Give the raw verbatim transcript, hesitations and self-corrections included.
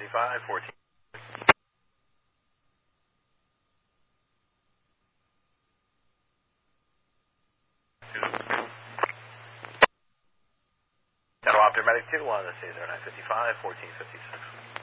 fifty-five, fourteen. Dental Optic Medic two, one of the C zero nine fifty-five, fourteen fifty-six.